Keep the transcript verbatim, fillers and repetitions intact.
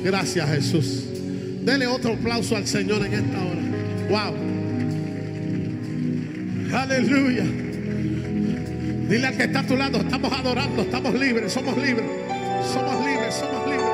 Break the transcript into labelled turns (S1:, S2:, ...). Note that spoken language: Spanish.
S1: Gracias, Jesús. Dele otro aplauso al Señor en esta hora. Wow. Aleluya. Dile al que está a tu lado, estamos adorando, estamos libres, somos libres. Somos libres, somos libres.